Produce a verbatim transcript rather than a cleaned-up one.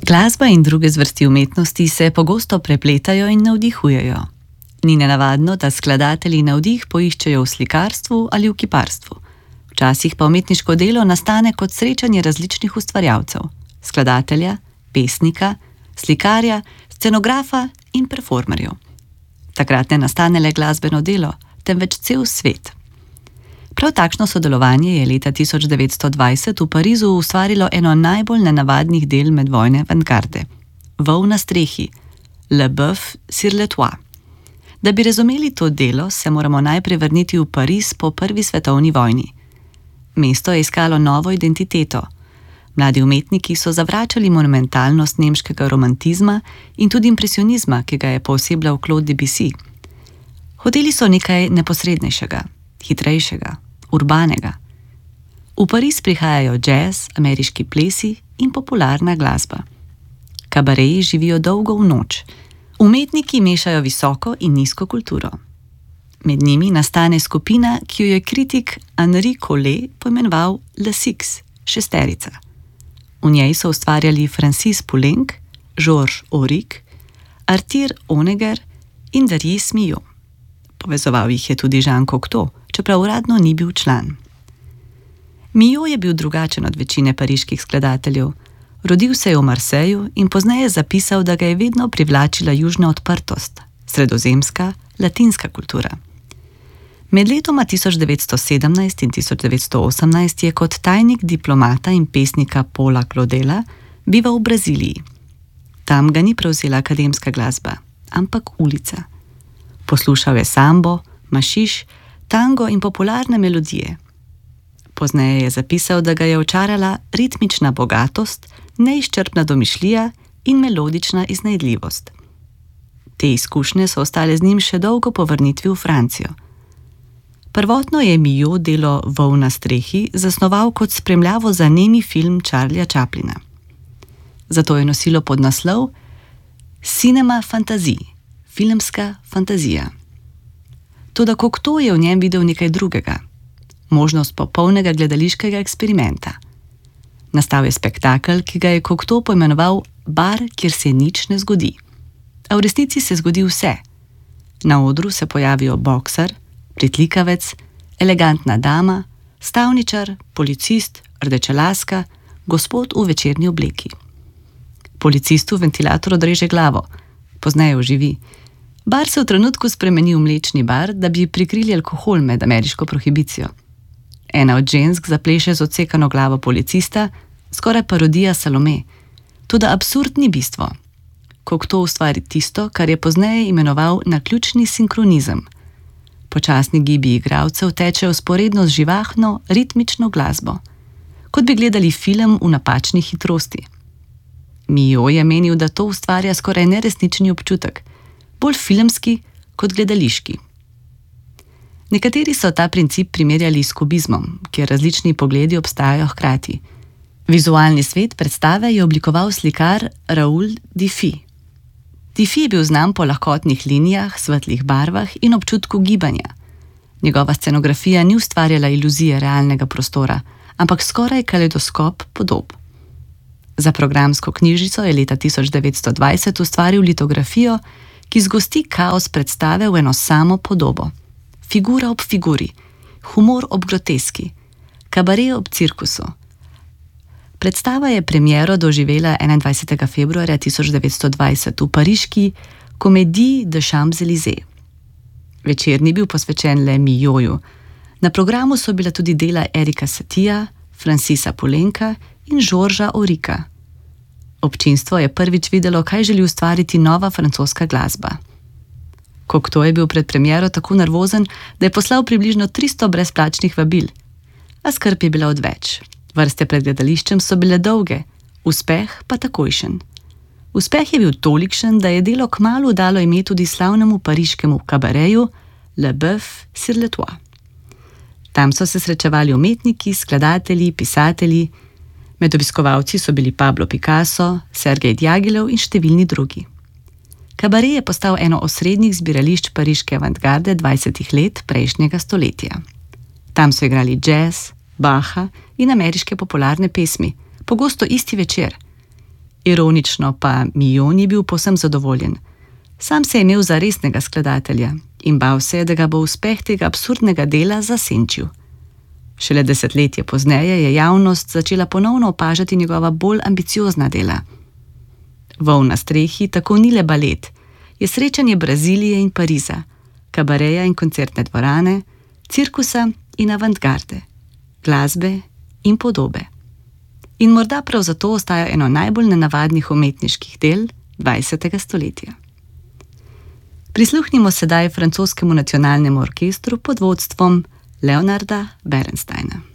Glasba in druge zvrsti umetnosti se pogosto prepletajo in navdihujejo. Ni nenavadno, da skladatelji navdih poiščejo v slikarstvu ali v kiparstvu. Včasih pa umetniško delo nastane kot srečanje različnih ustvarjalcev: skladatelja, pesnika, slikarja, scenografa in performerjev. Takrat ne nastane le glasbeno delo, temveč cel svet. Prav takšno sodelovanje je leta tisoč devetsto dvajset v Parizu ustvarilo eno najbolj nenavadnih del medvojne avantgarde: Vol na strehi, Le Bœuf sur le toit. Da bi razumeli to delo, se moramo najprej vrniti v Pariz po prvi svetovni vojni. Mesto je iskalo novo identiteto. Mladi umetniki so zavračali monumentalnost nemškega romantizma in tudi impresionizma, ki ga je poosebljal Claude Debussy. Hoteli so nekaj neposrednejšega, hitrejšega, urbanega. V Pariz prihajajo jazz, ameriški plesi in popularna glasba. Kabareji živijo dolgo v noč. Umetniki mešajo visoko in nizko kulturo. Med njimi nastane skupina, ki jo je kritik Henri Collet poimenoval Le Six, šesterica. V njej so ustvarjali Francis Poulenc, Georges Auric, Arthur Honegger in Darius Milhaud. Povezoval jih je tudi Jean Cocteau, čeprav uradno ni bil član. Milhaud je bil drugačen od večine pariških skladateljev. Rodil se je v Marseju in pozneje zapisal, da ga je vedno privlačila južna odprtost, sredozemska, latinska kultura. Med letoma tisoč devetsto sedemnajst in tisoč devetsto osemnajst je kot tajnik diplomata in pesnika Paula Claudela bival v Braziliji. Tam ga ni prevzela akademska glasba, ampak ulica. Poslušal je sambo, mašiš, tango in popularne melodije. Pozneje je zapisal, da ga je očarala ritmična bogatost, neizčrpna domišljija in melodična iznajdljivost. Te izkušnje so ostale z njim še dolgo po vrnitvi v Francijo. Prvotno je Milhaud delo Vol na strehi zasnoval kot spremljavo za nemi film Charlieja Chaplina. Zato je nosilo podnaslov Cinema Fantasy, filmska fantazija. Toda Cocteau je v njem videl nekaj drugega, možnost popolnega gledališkega eksperimenta. Nastal je spektakel, ki ga je Cocteau poimenoval Bar, kjer se nič ne zgodi. A v resnici se zgodi vse. Na odru se pojavijo boksar, pritlikavec, elegantna dama, stavničar, policist, rdečelaska, gospod v večerni obleki. Policistu ventilator odreže glavo, pozneje oživi. Bar se v trenutku spremeni v mlečni bar, da bi prikrili alkohol med ameriško prohibicijo. Ena od žensk zapleše z odsekano glavo policista, skoraj parodija Salome. Toda absurd ni bistvo. Cocteau ustvari tisto, kar je pozneje imenoval naključni sinkronizem. Počasni gibi igralcev tečejo vzporedno z živahno, ritmično glasbo, kot bi gledali film v napačni hitrosti. Milhaud je menil, da to ustvarja skoraj neresnični občutek, bolj filmski kot gledališki. Nekateri so ta princip primerjali s kubizmom, kjer različni pogledi obstajajo hkrati. Vizualni svet predstave je oblikoval slikar Raoul Dufy. Dufy je bil znan po lahkotnih linijah, svetlih barvah in občutku gibanja. Njegova scenografija ni ustvarjala iluzije realnega prostora, ampak skoraj kaleidoskop podob. Za programsko knjižico je leta tisoč devetsto dvajset ustvaril litografijo, ki zgosti kaos predstave v eno samo podobo. Figura ob figuri, humor ob groteski, kabaret ob cirkusu. Predstava je premiero doživela enaindvajsetega februarja tisoč devetsto dvajset v pariški Comédie des Champs-Élysées. Večer ni bil posvečen le Milhaudu. Na programu so bila tudi dela Erika Satija, Francisa Poulenca in Georgesa Aurica. Občinstvo je prvič videlo, kaj želi ustvariti nova francoska glasba. Cocteau je bil pred premiero tako nervozen, da je poslal približno tristo brezplačnih vabil. A skrb je bila odveč. Vrste pred gledališčem so bile dolge, uspeh pa takojšen. Uspeh je bil tolikšen, da je delo kmalu dalo ime tudi slavnemu pariškemu kabareju Le Bœuf sur le toit. Tam so se srečevali umetniki, skladatelji, pisatelji. Med obiskovalci so bili Pablo Picasso, Sergej Djagilev in številni drugi. Kabaret je postal eno osrednjih zbirališč pariške avantgarde dvajsetih let prejšnjega stoletja. Tam so igrali jazz, Bacha in ameriške popularne pesmi, pogosto isti večer. Ironično pa Mio ni bil povsem zadovoljen. Sam se je imel za resnega skladatelja in bal se, da ga bo uspeh tega absurdnega dela zasenčil. Šele desetletje pozneje je javnost začela ponovno opažati njegova bolj ambiciozna dela. Volk na strehi tako ni le balet, je srečanje Brazilije in Pariza, kabareja in koncertne dvorane, cirkusa in avantgarde, glasbe in podobe. In morda prav zato ostaja eno najbolj nenavadnih umetniških del dvajsetega stoletja. Prisluhnimo sedaj francoskemu nacionalnemu orkestru pod vodstvom Leonarda Bernsteina.